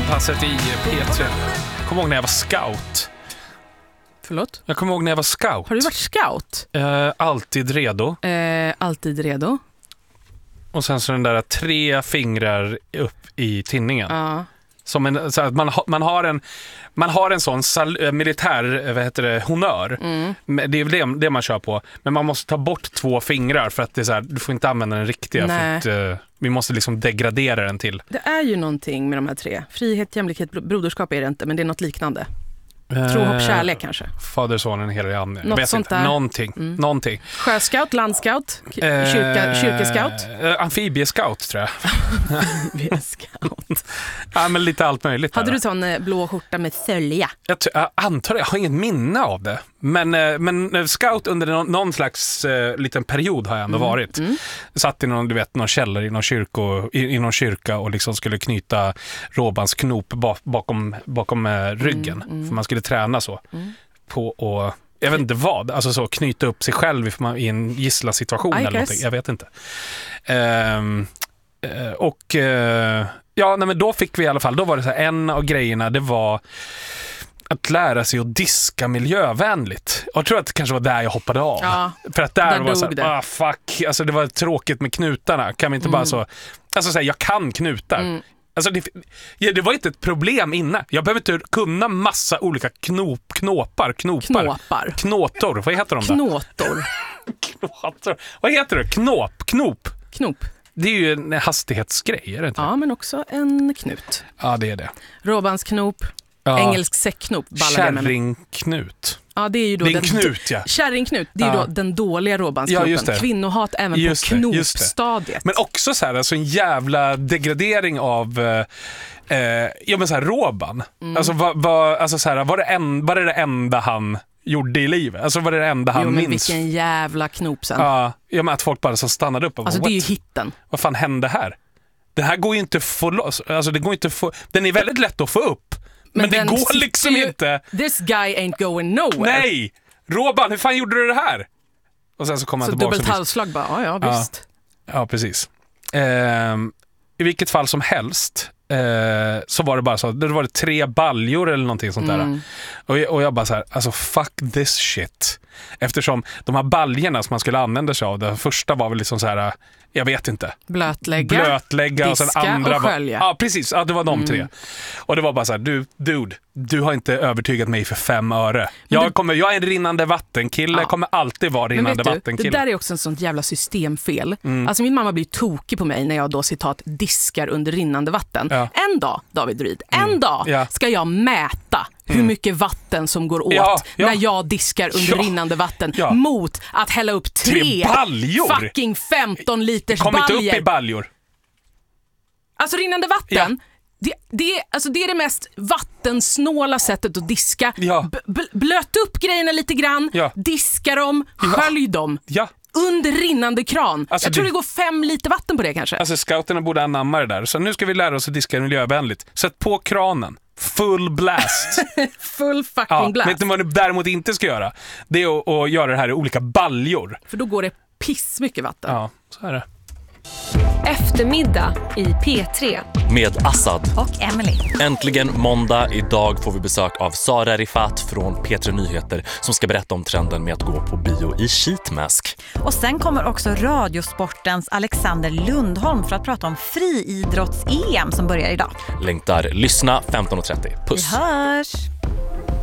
morgonpasset i P3. Jag kommer ihåg när jag var scout. Förlåt? Jag kommer ihåg när jag var scout. Har du varit scout? Alltid redo. Alltid redo. Och sen så den där 3 fingrar upp i tinningen. Ja. Som en, så att man har en sån militär honör. Det är väl det man kör på. Men man måste ta bort 2 fingrar för att det är så här, du får inte använda den riktiga. För att, vi måste liksom degradera den till. Det är ju någonting med de här 3. Frihet, jämlikhet, broderskap är det inte, men det är något liknande. Tro, hopp, kärlek kanske. Fader, sonen, hela ande. Något sånt där. Någonting. Sjöscout, landscout, kyrkescout. Amfibiescout tror jag. Amfibiescout. Ja, men lite allt möjligt. Hade du sån blå skjorta med sölja? Jag antar det. Jag har inget minne av det. Men scout under någon slags liten period har jag ändå varit. Satt i någon källare i någon kyrka och liksom skulle knyta råbans knop bakom ryggen. För man skulle träna så. På och jag vet inte vad. Alltså så knyta upp sig själv i en gisslarsituation eller någonting. Jag vet inte. Men då fick vi i alla fall, då var det så här, en av grejerna det var att lära sig att diska miljövänligt. Jag tror att det kanske var där jag hoppade av. Ja, för att där var så här, fuck, alltså det var tråkigt med knutarna. Kan vi inte bara så, alltså så här, jag kan knutar. Alltså det var inte ett problem innan. Jag behöver inte kunna massa olika knåpar. Knåtor, vad heter de där? Knåtor. Vad heter det? Knop. Det är ju en hastighetsgrej, är det inte? Ja, men också en knut. Ja, det är det. Råbandsknop, engelsk säckknop. Kärringknut. Ja, det är ju då det är en knut, ja. Kärringknut, det är ju då den dåliga råbandsknopen. Ja, kvinnohat även på knopstadiet. Men också så här, alltså en jävla degradering av men så här, råban. Alltså, alltså så här, var det enda han gjorde i livet? Alltså var det enda han minns? Vilken jävla knop sen. Ja, men att folk bara så stannade upp och alltså det är ju hitten. Vad fan hände här? Det här går ju inte att få loss. Alltså det går inte att få. Den är väldigt lätt att få upp. Men det går liksom inte. This guy ain't going nowhere. Nej! Robban, hur fan gjorde du det här? Och sen så kommer han tillbaka. Så dubbelt halsslag bara, ja visst. Ja, precis. I vilket fall som helst så var det bara så, det var 3 baljor eller någonting sånt där. Och jag bara så här, alltså fuck this shit. Eftersom de här baljorna som man skulle använda sig av, det första var väl liksom så här, jag vet inte. Blötlägga, diska och sen andra och skölja. Ja, precis. Ja, det var de 3. Och det var bara så här, du har inte övertygat mig för 5 öre. Jag är en rinnande vattenkille, kommer alltid vara rinnande vattenkille. Det där är också en sånt jävla systemfel. Alltså min mamma blir tokig på mig när jag då citat diskar under rinnande vatten. Ja. En dag, David Ryd, ska jag mäta hur mycket vatten som går åt när jag diskar under rinnande vatten mot att hälla upp 3 fucking 15 liters baljor. Kom inte upp i baljor. Alltså rinnande vatten, det är det mest vattensnåla sättet att diska. Blöt upp grejerna lite grann, diska dem, skölj dem. Under rinnande kran. Alltså jag tror det går 5 liter vatten på det kanske. Alltså scouterna borde anamma det där. Så nu ska vi lära oss att diska miljövänligt. Sätt på kranen. Full blast. Full fucking blast. Vet ni vad ni däremot inte ska göra? Det är att göra det här i olika baljor. För då går det piss mycket vatten. Ja, så är det. Eftermiddag i P3 med Assad och Emily. Äntligen måndag. Idag får vi besök av Sara Rifat från P3 Nyheter som ska berätta om trenden med att gå på bio i sheetmask. Och sen kommer också Radiosportens Alexander Lundholm för att prata om friidrotts-EM som börjar idag. Längtar lyssna 15:30. Puss. Vi hörs!